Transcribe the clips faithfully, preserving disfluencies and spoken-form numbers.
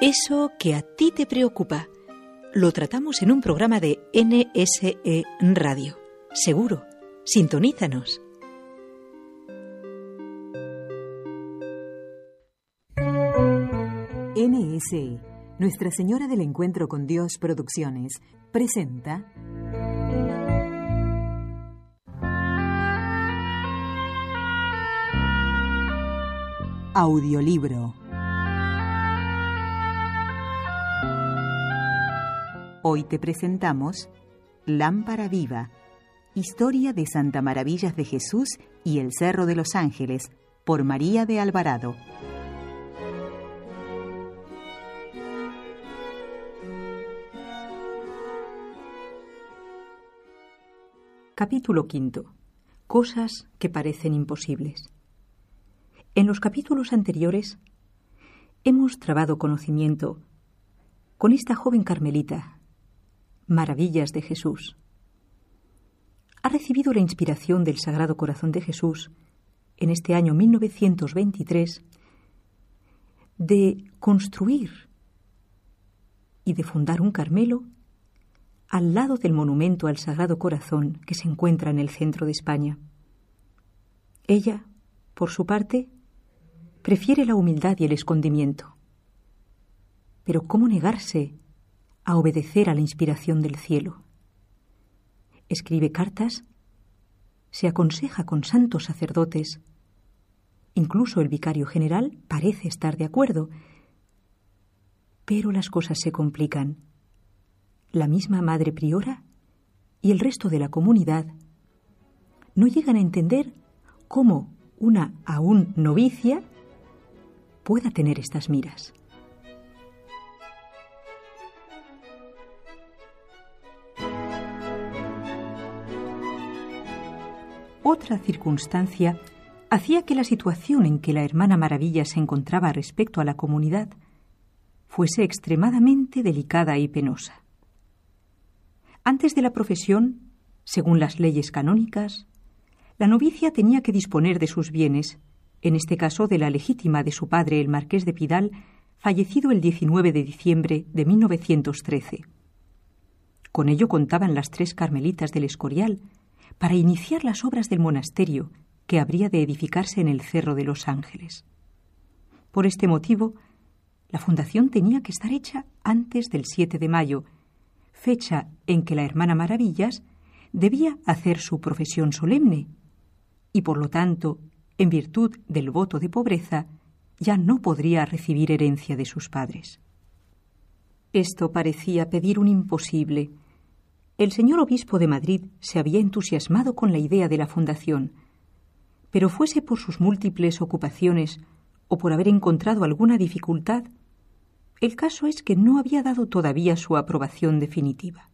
Eso que a ti te preocupa, lo tratamos en un programa de N S E Radio. Seguro, sintonízanos. N S E, Nuestra Señora del Encuentro con Dios Producciones, presenta... Audiolibro. Hoy te presentamos Lámpara Viva, historia de Santa Maravillas de Jesús y el Cerro de los Ángeles, por María de Alvarado. Capítulo quinto. Cosas que parecen imposibles. En los capítulos anteriores hemos trabado conocimiento con esta joven carmelita, Maravillas de Jesús. Ha recibido la inspiración del Sagrado Corazón de Jesús en este año mil novecientos veintitrés de construir y de fundar un Carmelo al lado del monumento al Sagrado Corazón que se encuentra en el centro de España. Ella, por su parte, prefiere la humildad y el escondimiento. Pero ¿cómo negarse a obedecer a la inspiración del cielo? Escribe cartas, se aconseja con santos sacerdotes, incluso el vicario general parece estar de acuerdo, pero las cosas se complican. La misma madre priora y el resto de la comunidad no llegan a entender cómo una aún novicia pueda tener estas miras. Otra circunstancia hacía que la situación en que la hermana Maravilla se encontraba respecto a la comunidad fuese extremadamente delicada y penosa. Antes de la profesión, según las leyes canónicas, la novicia tenía que disponer de sus bienes, en este caso de la legítima de su padre, el marqués de Pidal, fallecido el diecinueve de diciembre de mil novecientos trece. Con ello contaban las tres carmelitas del Escorial para iniciar las obras del monasterio que habría de edificarse en el Cerro de los Ángeles. Por este motivo, la fundación tenía que estar hecha antes del siete de mayo, fecha en que la hermana Maravillas debía hacer su profesión solemne y, por lo tanto, en virtud del voto de pobreza, ya no podría recibir herencia de sus padres. Esto parecía pedir un imposible. El señor obispo de Madrid se había entusiasmado con la idea de la fundación, pero fuese por sus múltiples ocupaciones o por haber encontrado alguna dificultad, el caso es que no había dado todavía su aprobación definitiva.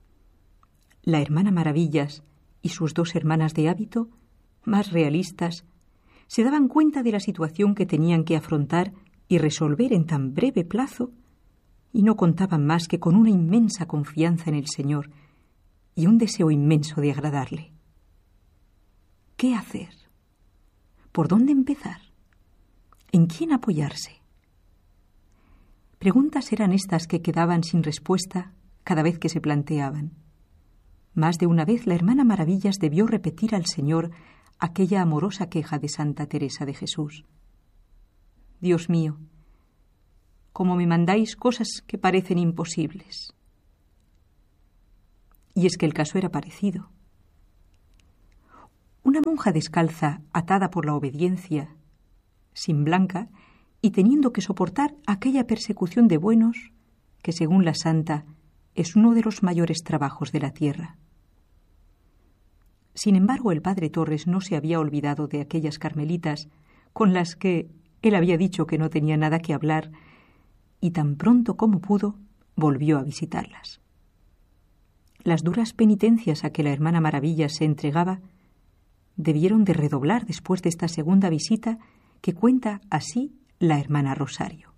La hermana Maravillas y sus dos hermanas de hábito, más realistas, se daban cuenta de la situación que tenían que afrontar y resolver en tan breve plazo, y no contaban más que con una inmensa confianza en el Señor y un deseo inmenso de agradarle. ¿Qué hacer? ¿Por dónde empezar? ¿En quién apoyarse? Preguntas eran estas que quedaban sin respuesta cada vez que se planteaban. Más de una vez la hermana Maravillas debió repetir al Señor aquella amorosa queja de Santa Teresa de Jesús. Dios mío, cómo me mandáis cosas que parecen imposibles. Y es que el caso era parecido. Una monja descalza, atada por la obediencia, sin blanca, y teniendo que soportar aquella persecución de buenos que, según la santa, es uno de los mayores trabajos de la tierra. Sin embargo, el padre Torres no se había olvidado de aquellas carmelitas con las que él había dicho que no tenía nada que hablar, y tan pronto como pudo, volvió a visitarlas. Las duras penitencias a que la hermana Maravillas se entregaba debieron de redoblar después de esta segunda visita que cuenta así la hermana Rosario.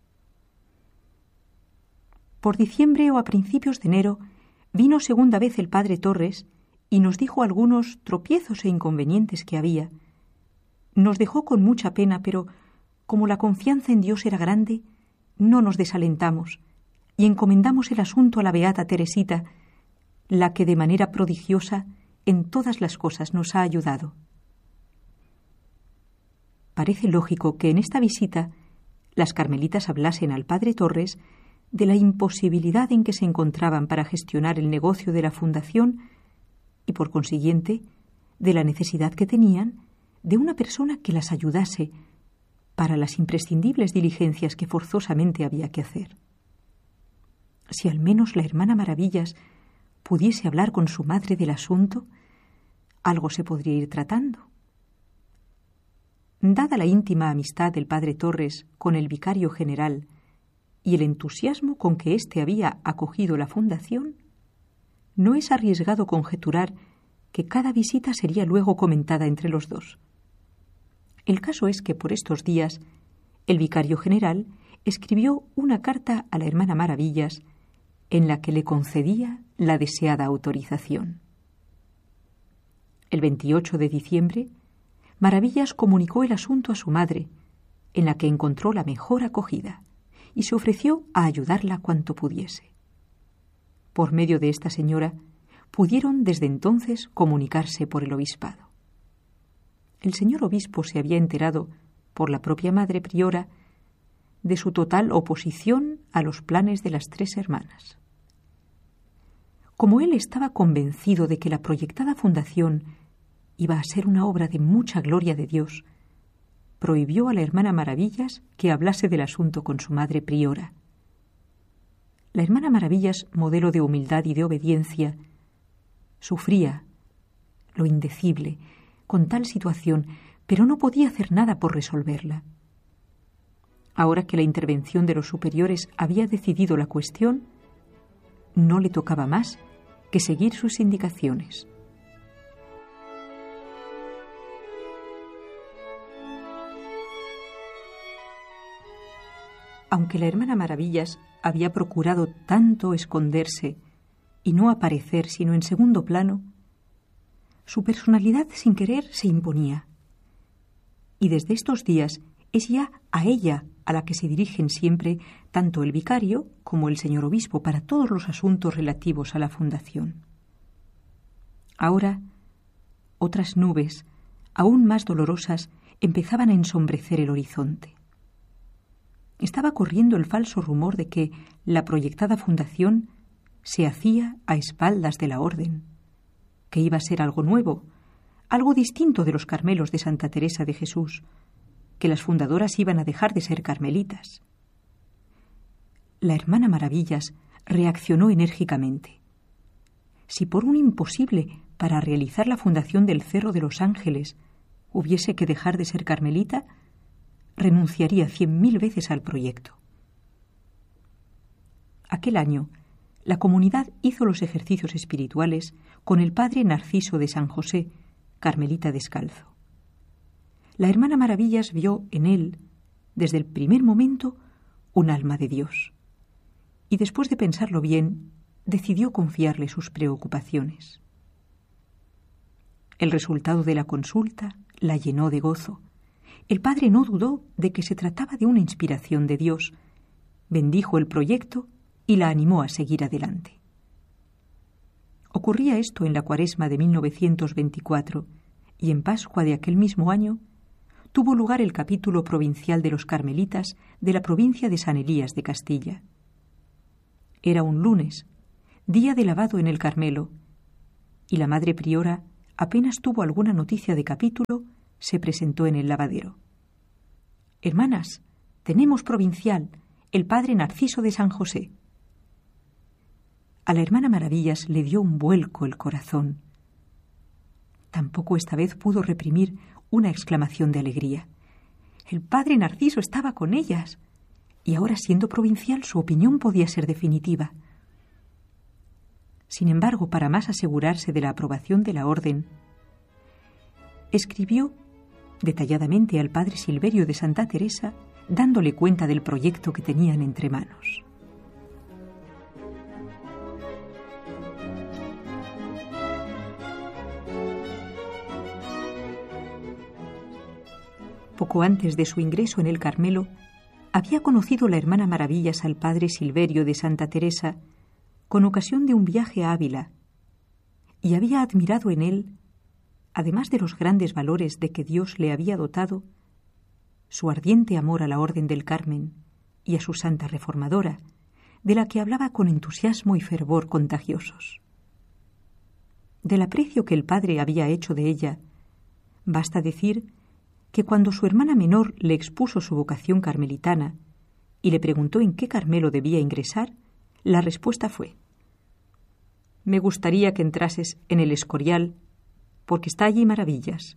Por diciembre o a principios de enero vino segunda vez el padre Torres y nos dijo algunos tropiezos e inconvenientes que había. Nos dejó con mucha pena, pero como la confianza en Dios era grande, no nos desalentamos y encomendamos el asunto a la beata Teresita, la que de manera prodigiosa en todas las cosas nos ha ayudado. Parece lógico que en esta visita las carmelitas hablasen al padre Torres de la imposibilidad en que se encontraban para gestionar el negocio de la fundación y, por consiguiente, de la necesidad que tenían de una persona que las ayudase para las imprescindibles diligencias que forzosamente había que hacer. Si al menos la hermana Maravillas pudiese hablar con su madre del asunto, algo se podría ir tratando. Dada la íntima amistad del padre Torres con el vicario general y el entusiasmo con que éste había acogido la fundación, no es arriesgado conjeturar que cada visita sería luego comentada entre los dos. El caso es que por estos días el vicario general escribió una carta a la hermana Maravillas en la que le concedía la deseada autorización. El veintiocho de diciembre, Maravillas comunicó el asunto a su madre, en la que encontró la mejor acogida, y se ofreció a ayudarla cuanto pudiese. Por medio de esta señora, pudieron desde entonces comunicarse por el obispado. El señor obispo se había enterado, por la propia madre priora, de su total oposición a los planes de las tres hermanas. Como él estaba convencido de que la proyectada fundación iba a ser una obra de mucha gloria de Dios, prohibió a la hermana Maravillas que hablase del asunto con su madre priora. La hermana Maravillas, modelo de humildad y de obediencia, sufría lo indecible con tal situación, pero no podía hacer nada por resolverla. Ahora que la intervención de los superiores había decidido la cuestión, no le tocaba más que seguir sus indicaciones. Aunque la hermana Maravillas había procurado tanto esconderse y no aparecer sino en segundo plano, su personalidad sin querer se imponía. Y desde estos días es ya a ella a la que se dirigen siempre tanto el vicario como el señor obispo para todos los asuntos relativos a la fundación. Ahora, otras nubes, aún más dolorosas, empezaban a ensombrecer el horizonte. Estaba corriendo el falso rumor de que la proyectada fundación se hacía a espaldas de la orden, que iba a ser algo nuevo, algo distinto de los Carmelos de Santa Teresa de Jesús, que las fundadoras iban a dejar de ser carmelitas. La hermana Maravillas reaccionó enérgicamente. Si por un imposible para realizar la fundación del Cerro de los Ángeles hubiese que dejar de ser carmelita, renunciaría cien mil veces al proyecto. Aquel año, la comunidad hizo los ejercicios espirituales con el padre Narciso de San José, carmelita descalzo. La hermana Maravillas vio en él, desde el primer momento, un alma de Dios, y después de pensarlo bien, decidió confiarle sus preocupaciones. El resultado de la consulta la llenó de gozo. El padre no dudó de que se trataba de una inspiración de Dios, bendijo el proyecto y la animó a seguir adelante. Ocurría esto en la Cuaresma de mil novecientos veinticuatro y en Pascua de aquel mismo año tuvo lugar el capítulo provincial de los carmelitas de la provincia de San Elías de Castilla. Era un lunes, día de lavado en el Carmelo, y la madre priora apenas tuvo alguna noticia de capítulo, se presentó en el lavadero. «Hermanas, tenemos provincial, el padre Narciso de San José». A la hermana Maravillas le dio un vuelco el corazón. Tampoco esta vez pudo reprimir una exclamación de alegría. El padre Narciso estaba con ellas, y ahora siendo provincial su opinión podía ser definitiva. Sin embargo, para más asegurarse de la aprobación de la orden, escribió detalladamente al padre Silverio de Santa Teresa, dándole cuenta del proyecto que tenían entre manos. Poco antes de su ingreso en el Carmelo, había conocido la hermana Maravillas al padre Silverio de Santa Teresa con ocasión de un viaje a Ávila, y había admirado en él, además de los grandes valores de que Dios le había dotado, su ardiente amor a la Orden del Carmen y a su santa reformadora, de la que hablaba con entusiasmo y fervor contagiosos. Del aprecio que el padre había hecho de ella, basta decir que cuando su hermana menor le expuso su vocación carmelitana y le preguntó en qué Carmelo debía ingresar, la respuesta fue: «Me gustaría que entrases en el Escorial, porque está allí Maravillas».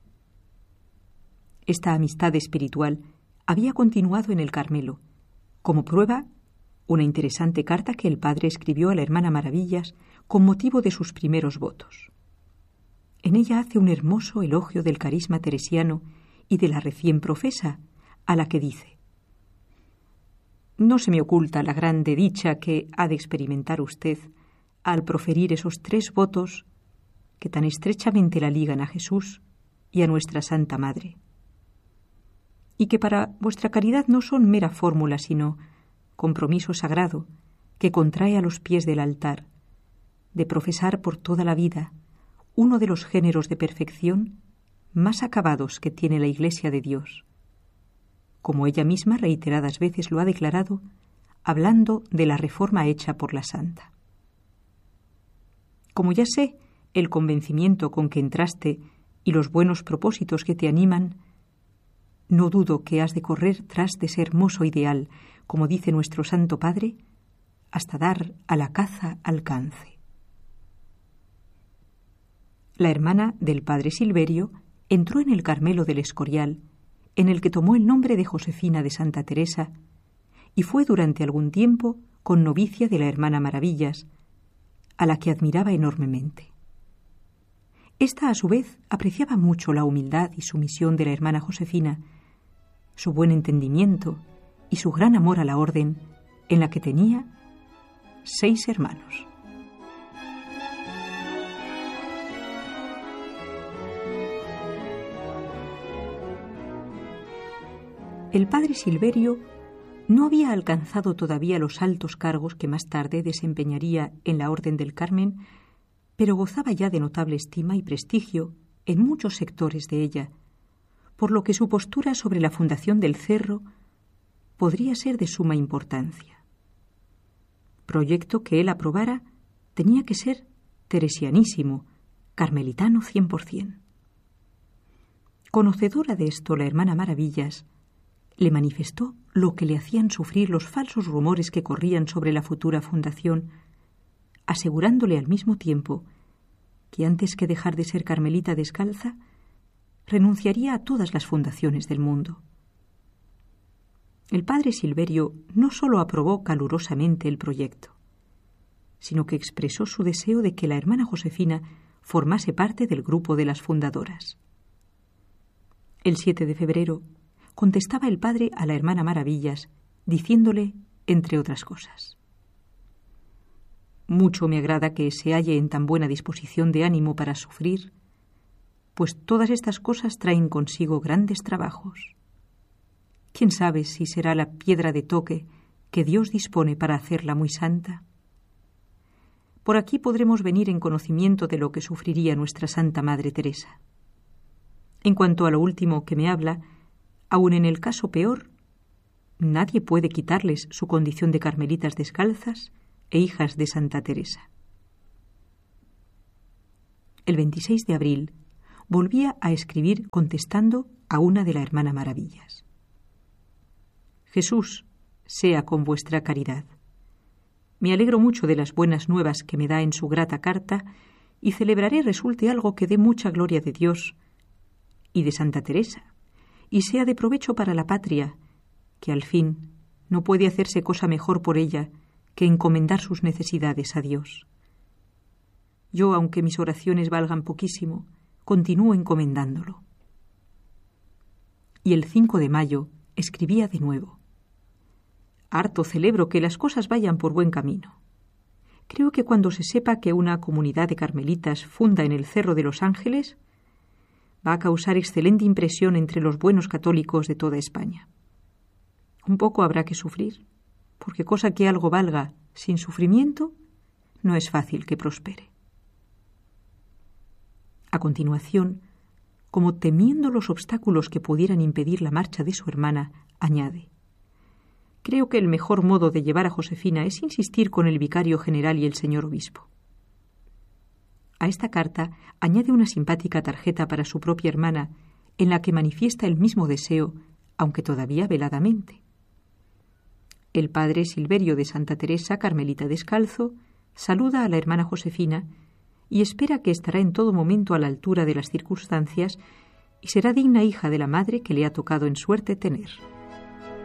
Esta amistad espiritual había continuado en el Carmelo, como prueba una interesante carta que el padre escribió a la hermana Maravillas con motivo de sus primeros votos. En ella hace un hermoso elogio del carisma teresiano y de la recién profesa, a la que dice: «No se me oculta la grande dicha que ha de experimentar usted al proferir esos tres votos que tan estrechamente la ligan a Jesús y a nuestra Santa Madre, y que para vuestra caridad no son mera fórmula, sino compromiso sagrado que contrae a los pies del altar, de profesar por toda la vida uno de los géneros de perfección más acabados que tiene la Iglesia de Dios, como ella misma reiteradas veces lo ha declarado, hablando de la reforma hecha por la Santa. Como ya sé el convencimiento con que entraste y los buenos propósitos que te animan, no dudo que has de correr tras de ese hermoso ideal, como dice nuestro Santo Padre, hasta dar a la caza alcance». La hermana del padre Silverio entró en el Carmelo del Escorial, en el que tomó el nombre de Josefina de Santa Teresa, y fue durante algún tiempo connovicia de la hermana Maravillas, a la que admiraba enormemente. Esta, a su vez, apreciaba mucho la humildad y sumisión de la hermana Josefina, su buen entendimiento y su gran amor a la orden, en la que tenía seis hermanos. El padre Silverio no había alcanzado todavía los altos cargos que más tarde desempeñaría en la Orden del Carmen, pero gozaba ya de notable estima y prestigio en muchos sectores de ella, por lo que su postura sobre la fundación del cerro podría ser de suma importancia. Proyecto que él aprobara tenía que ser teresianísimo, carmelitano cien por cien. Conocedora de esto, la hermana Maravillas le manifestó lo que le hacían sufrir los falsos rumores que corrían sobre la futura fundación, asegurándole al mismo tiempo que antes que dejar de ser carmelita descalza, renunciaría a todas las fundaciones del mundo. El padre Silverio no sólo aprobó calurosamente el proyecto, sino que expresó su deseo de que la hermana Josefina formase parte del grupo de las fundadoras. El siete de febrero contestaba el padre a la hermana Maravillas, diciéndole, entre otras cosas: «Mucho me agrada que se halle en tan buena disposición de ánimo para sufrir, pues todas estas cosas traen consigo grandes trabajos. ¿Quién sabe si será la piedra de toque que Dios dispone para hacerla muy santa? Por aquí podremos venir en conocimiento de lo que sufriría nuestra Santa Madre Teresa. En cuanto a lo último que me habla, aun en el caso peor, nadie puede quitarles su condición de carmelitas descalzas e hijas de Santa Teresa». El veintiséis de abril volvía a escribir contestando a una de la hermana Maravillas: «Jesús sea con vuestra caridad. Me alegro mucho de las buenas nuevas que me da en su grata carta y celebraré resulte algo que dé mucha gloria de Dios y de Santa Teresa, y sea de provecho para la patria, que al fin no puede hacerse cosa mejor por ella que encomendar sus necesidades a Dios. Yo, aunque mis oraciones valgan poquísimo, continúo encomendándolo». Y el cinco de mayo escribía de nuevo: «Harto celebro que las cosas vayan por buen camino. Creo que cuando se sepa que una comunidad de carmelitas funda en el Cerro de los Ángeles, va a causar excelente impresión entre los buenos católicos de toda España. Un poco habrá que sufrir, porque cosa que algo valga sin sufrimiento no es fácil que prospere. A continuación, como temiendo los obstáculos que pudieran impedir la marcha de su hermana, añade: creo que el mejor modo de llevar a Josefina es insistir con el vicario general y el señor obispo. A esta carta añade una simpática tarjeta para su propia hermana, en la que manifiesta el mismo deseo, aunque todavía veladamente. El padre Silverio de Santa Teresa, Carmelita Descalzo, saluda a la hermana Josefina y espera que estará en todo momento a la altura de las circunstancias y será digna hija de la madre que le ha tocado en suerte tener.